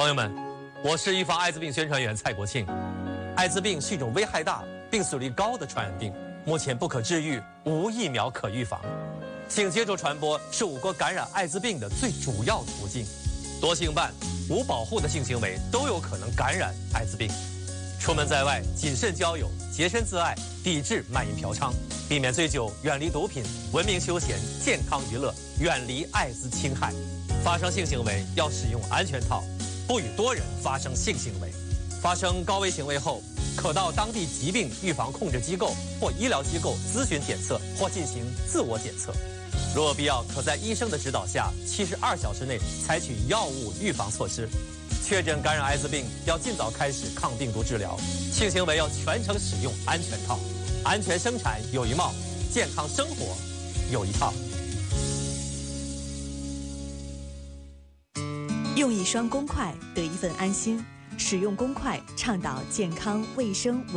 朋友们，我是预防艾滋病宣传员蔡国庆。艾滋病是一种危害大、病死率高的传染病，目前不可治愈，无疫苗可预防。性接触传播是我国感染艾滋病的最主要途径。多性伴、无保护的性行为都有可能感染艾滋病。出门在外，谨慎交友，洁身自爱，抵制卖淫嫖娼，避免醉酒，远离毒品，文明休闲，健康娱乐，远离艾滋侵害。发生性行为要使用安全套，不与多人发生性行为。发生高危行为后，可到当地疾病预防控制机构或医疗机构咨询检测或进行自我检测。如有必要，可在医生的指导下，72小时内采取药物预防措施。确诊感染艾滋病，要尽早开始抗病毒治疗。性行为要全程使用安全套。安全生产有一帽，健康生活有一套。 用一双公筷得一份安心，使用公筷倡导健康卫生。